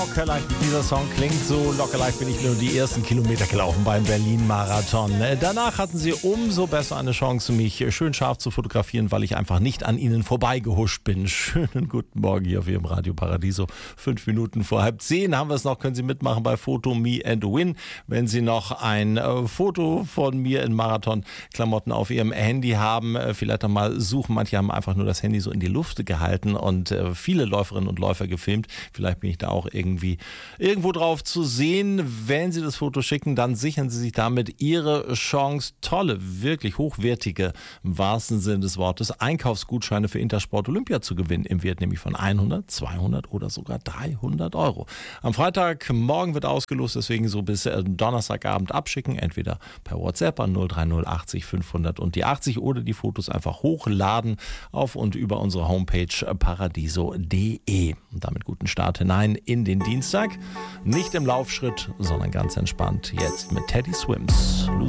Lockerleicht, dieser Song klingt so. Lockerleicht bin ich nur die ersten Kilometer gelaufen beim Berlin-Marathon. Danach hatten sie umso besser eine Chance, mich schön scharf zu fotografieren, weil ich einfach nicht an ihnen vorbeigehuscht bin. Schönen guten Morgen hier auf Ihrem Radio Paradiso. 5 Minuten vor 9:30 haben wir es noch. Können Sie mitmachen bei Photo Me and Win. Wenn Sie noch ein Foto von mir in Marathon-Klamotten auf Ihrem Handy haben, vielleicht noch mal suchen. Manche haben einfach nur das Handy so in die Luft gehalten und viele Läuferinnen und Läufer gefilmt. Vielleicht bin ich da auch irgendwo drauf zu sehen. Wenn Sie das Foto schicken, dann sichern Sie sich damit Ihre Chance. Tolle, wirklich hochwertige, im wahrsten Sinne des Wortes, Einkaufsgutscheine für Intersport Olympia zu gewinnen. Im Wert nämlich von 100, 200 oder sogar 300 Euro. Am Freitagmorgen wird ausgelost, deswegen so bis Donnerstagabend abschicken. Entweder per WhatsApp an 030 80 500 und die 80 oder die Fotos einfach hochladen auf und über unsere Homepage paradiso.de. Und damit guten Start hinein in den Dienstag. Nicht im Laufschritt, sondern ganz entspannt. Jetzt mit Teddy Swims.